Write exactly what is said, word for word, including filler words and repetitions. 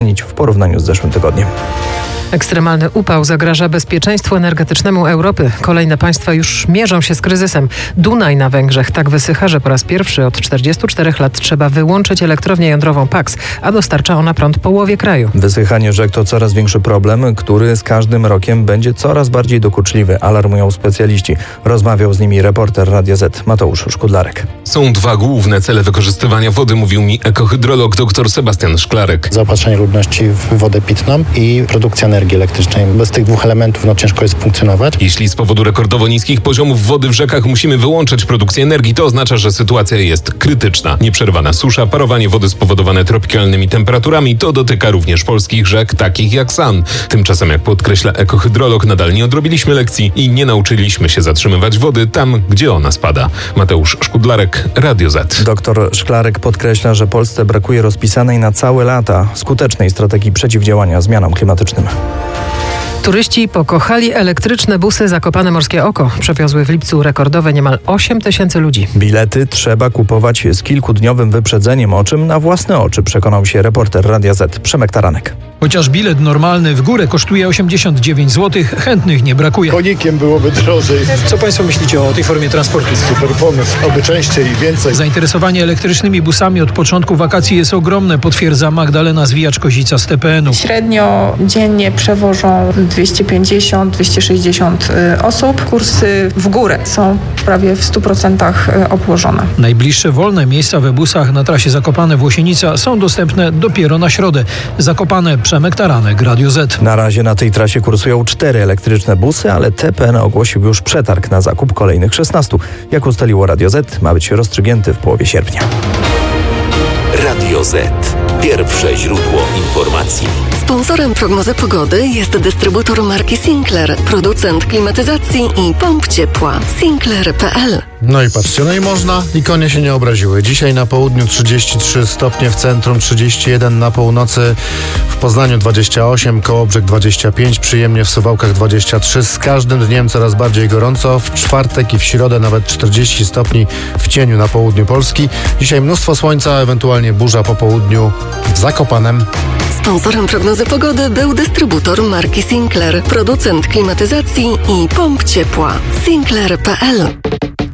zwolnić w porównaniu z zeszłym tygodniem. Ekstremalny upał zagraża bezpieczeństwu energetycznemu Europy. Kolejne państwa już mierzą się z kryzysem. Dunaj na Węgrzech tak wysycha, że po raz pierwszy od czterdziestu czterech lat trzeba wyłączyć elektrownię jądrową Paks, a dostarcza ona prąd połowie kraju. Wysychanie rzek to coraz większy problem, który z każdym rokiem będzie coraz bardziej dokuczliwy, alarmują specjaliści. Rozmawiał z nimi reporter Radia Z Mateusz Szkudlarek. Są dwa główne cele wykorzystywania wody, mówił mi ekohydrolog dr Sebastian Szklarek. Zaopatrzenie ludności w wodę pitną i produkcja energii elektrycznej. Bez tych dwóch elementów no, ciężko jest funkcjonować. Jeśli z powodu rekordowo niskich poziomów wody w rzekach musimy wyłączać produkcję energii, to oznacza, że sytuacja jest krytyczna. Nieprzerwana susza, parowanie wody spowodowane tropikalnymi temperaturami to dotyka również polskich rzek, takich jak San. Tymczasem, jak podkreśla ekohydrolog, nadal nie odrobiliśmy lekcji i nie nauczyliśmy się zatrzymywać wody tam, gdzie ona spada. Mateusz Szkudlarek, Radio Z. Doktor Szklarek podkreśla, że Polsce brakuje rozpisanej na całe lata skutecznej strategii przeciwdziałania zmianom klimatycznym. Turyści pokochali elektryczne busy Zakopane Morskie Oko. Przewiozły w lipcu rekordowe niemal osiem tysięcy ludzi. Bilety trzeba kupować z kilkudniowym wyprzedzeniem, o czym na własne oczy przekonał się reporter Radia Z Przemek Taranek. Chociaż bilet normalny w górę kosztuje osiemdziesiąt dziewięć złotych, chętnych nie brakuje. Konikiem byłoby drożej. Co Państwo myślicie o tej formie transportu? Super pomysł, oby częściej i więcej. Zainteresowanie elektrycznymi busami od początku wakacji jest ogromne, potwierdza Magdalena Zwijacz-Kozica z T P N u. Średnio dziennie przewożą dwieście pięćdziesiąt do dwieście sześćdziesiąt osób. Kursy w górę są prawie w stu procentach obłożone. Najbliższe wolne miejsca we busach na trasie Zakopane-Włosienica są dostępne dopiero na środę. Zakopane, Przemek Taranek, Radio Z. Na razie na tej trasie kursują cztery elektryczne busy, ale T P N ogłosił już przetarg na zakup kolejnych szesnastu. Jak ustaliło Radio Z, ma być rozstrzygnięty w połowie sierpnia. Radio Z. Pierwsze źródło informacji. Sponsorem prognozy pogody jest dystrybutor marki Sinclair, producent klimatyzacji i pomp ciepła. Sinclair kropka p l. No i patrzcie, no i można, i konie się nie obraziły. Dzisiaj na południu trzydzieści trzy stopnie, w centrum trzydzieści jeden, na północy, w Poznaniu dwadzieścia osiem, Kołobrzeg dwadzieścia pięć, przyjemnie w Suwałkach dwadzieścia trzy. Z każdym dniem coraz bardziej gorąco. W czwartek i w środę nawet czterdzieści stopni w cieniu na południu Polski. Dzisiaj mnóstwo słońca, ewentualnie burza po południu w Zakopanem. Sponsorem prognozy pogody był dystrybutor marki Sinclair, producent klimatyzacji i pomp ciepła. Sinclair kropka p l.